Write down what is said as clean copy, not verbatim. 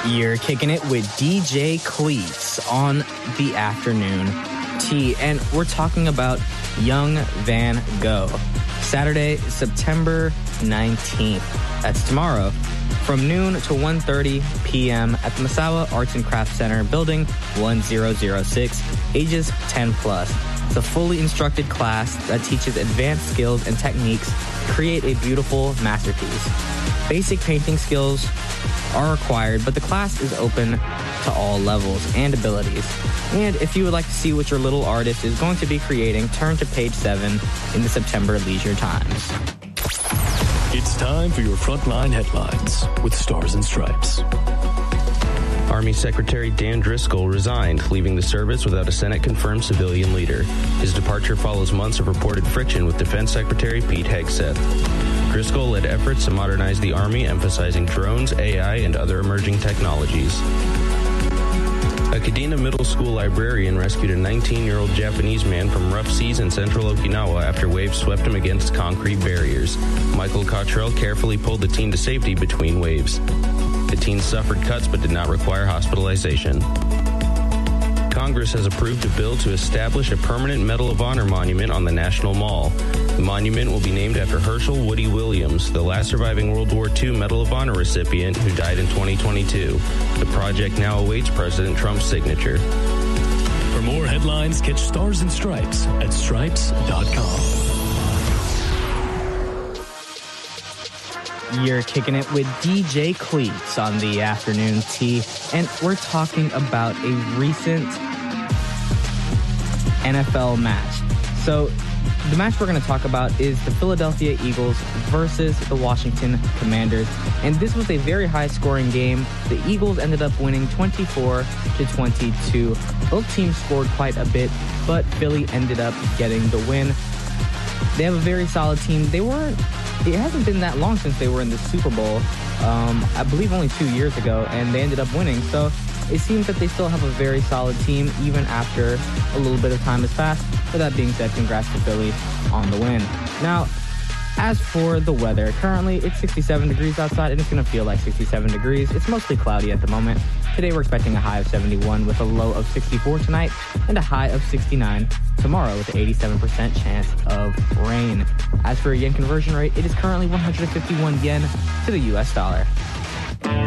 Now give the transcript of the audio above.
You're kicking it with DJ Cleats on the afternoon tea, and we're talking about Young Van Gogh. Saturday, September 19th. That's tomorrow, from noon to 1:30 p.m. at the Masawa Arts and Crafts Center, Building 1006, ages 10 plus. It's a fully instructed class that teaches advanced skills and techniques to create a beautiful masterpiece. Basic painting skills are required, but the class is open to all levels and abilities. And if you would like to see what your little artist is going to be creating, turn to page 7 in the September Leisure Times. It's time for your Frontline Headlines with Stars and Stripes. Army Secretary Dan Driscoll resigned, leaving the service without a Senate-confirmed civilian leader. His departure follows months of reported friction with Defense Secretary Pete Hegseth. Driscoll led efforts to modernize the Army, emphasizing drones, AI, and other emerging technologies. A Kadena Middle School librarian rescued a 19-year-old Japanese man from rough seas in central Okinawa after waves swept him against concrete barriers. Michael Cottrell carefully pulled the teen to safety between waves. The teen suffered cuts but did not require hospitalization. Congress has approved a bill to establish a permanent Medal of Honor monument on the National Mall. The monument will be named after Herschel Woody Williams, the last surviving World War II Medal of Honor recipient who died in 2022. The project now awaits President Trump's signature. For more headlines, catch Stars and Stripes at stripes.com. You're kicking it with DJ Cleats on the afternoon tea, and we're talking about a recent NFL match. So the match we're going to talk about is the Philadelphia Eagles versus the Washington Commanders, and this was a very high-scoring game. The Eagles ended up winning 24-22. Both teams scored quite a bit, but Philly ended up getting the win. They have a very solid team. It hasn't been that long since they were in the Super Bowl, I believe only 2 years ago, and they ended up winning. So it seems that they still have a very solid team, even after a little bit of time has passed. With that being said, congrats to Philly on the win. Now, as for the weather, currently it's 67 degrees outside, and it's going to feel like 67 degrees. It's mostly cloudy at the moment. Today we're expecting a high of 71 with a low of 64 tonight, and a high of 69 tomorrow with an 87% chance of rain. As for a yen conversion rate, it is currently 151 yen to the US dollar.